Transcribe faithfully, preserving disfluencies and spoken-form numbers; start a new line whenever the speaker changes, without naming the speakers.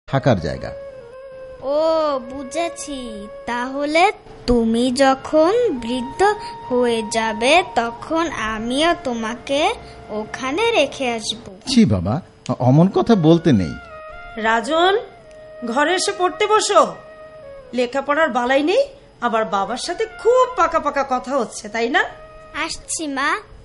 থাকার জায়গা।
ও বুঝেছি, তাহলে তুমি যখন বৃদ্ধ হয়ে যাবে তখন আমিও তোমাকে ওখানে রেখে আসবো।
ছি বাবা, অমন কথা বলতে নেই।
রাজন, ঘরে এসে পড়তে বসো। লেখাপড়ার বালাই নেই, আবার বাবার সাথে খুব পাকা পাকা কথা হচ্ছে, তাই না?
আসছি মা।